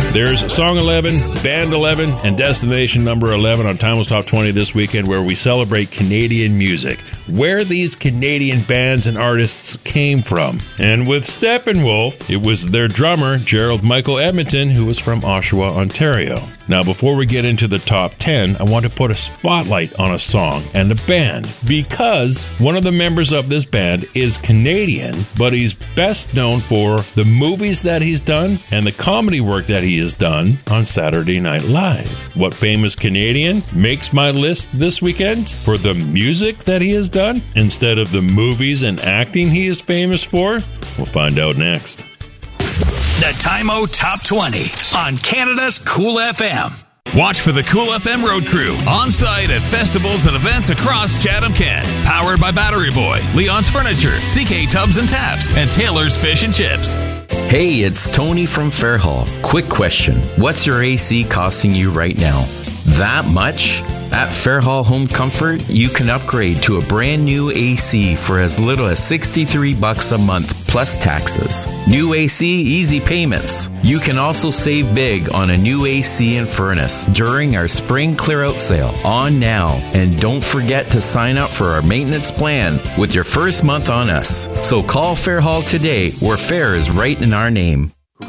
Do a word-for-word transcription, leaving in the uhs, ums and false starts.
There's Song eleven, Band eleven, and Destination Number eleven on Timeless Top twenty this weekend, where we celebrate Canadian music, where these Canadian bands and artists came from. And with Steppenwolf, it was their drummer, Gerald Michael Edmonton, who was from Oshawa, Ontario. Now, before we get into the top ten, I want to put a spotlight on a song and a band, because one of the members of this band is Canadian, but he's best known for the movies that he's done and the comedy work that he has done on Saturday Night Live. What famous Canadian makes my list this weekend for the music that he has done instead of the movies and acting he is famous for? We'll find out next. The Time-O Top twenty on Canada's Cool F M. Watch for the Cool F M Road Crew on site at festivals and events across Chatham-Kent. Powered by Battery Boy, Leon's Furniture, C K Tubs and Taps, and Taylor's Fish and Chips. Hey, it's Tony from Fairhall. Quick question. What's your A C costing you right now? That much? At Fairhall Home Comfort, you can upgrade to a brand new A C for as little as sixty-three bucks a month plus taxes. New A C, easy payments. You can also save big on a new A C and furnace during our spring clear-out sale on now. And don't forget to sign up for our maintenance plan with your first month on us. So call Fairhall today, where fair is right in our name.